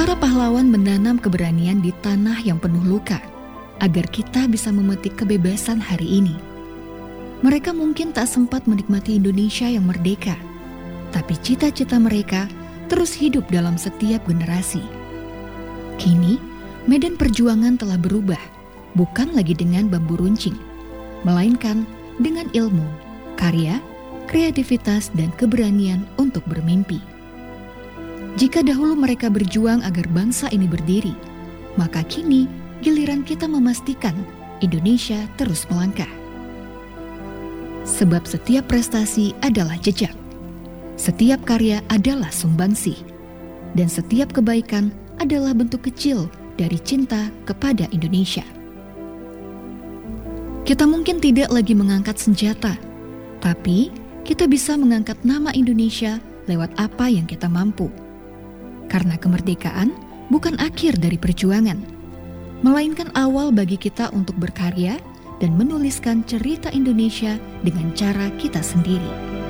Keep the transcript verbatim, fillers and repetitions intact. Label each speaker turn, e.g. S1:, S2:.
S1: Para pahlawan menanam keberanian di tanah yang penuh luka, agar kita bisa memetik kebebasan hari ini. Mereka mungkin tak sempat menikmati Indonesia yang merdeka, tapi cita-cita mereka terus hidup dalam setiap generasi. Kini, medan perjuangan telah berubah, bukan lagi dengan bambu runcing, melainkan dengan ilmu, karya, kreativitas, dan keberanian untuk bermimpi. Jika dahulu mereka berjuang agar bangsa ini berdiri, maka kini giliran kita memastikan Indonesia terus melangkah. Sebab setiap prestasi adalah jejak, setiap karya adalah sumbangsih, dan setiap kebaikan adalah bentuk kecil dari cinta kepada Indonesia. Kita mungkin tidak lagi mengangkat senjata, tapi kita bisa mengangkat nama Indonesia lewat apa yang kita mampu. Karena kemerdekaan bukan akhir dari perjuangan, melainkan awal bagi kita untuk berkarya dan menuliskan cerita Indonesia dengan cara kita sendiri.